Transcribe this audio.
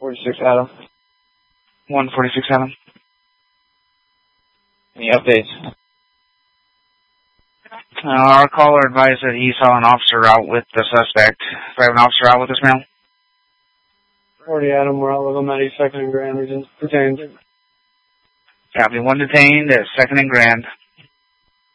46 Adam. 146 Adam. Any updates? Our caller advised that he saw an officer out with the suspect. Do I have an officer out with this male? 40 Adam, we're out with him at 2nd and Grand. We just detained. Copy. 1 detained at 2nd and Grand.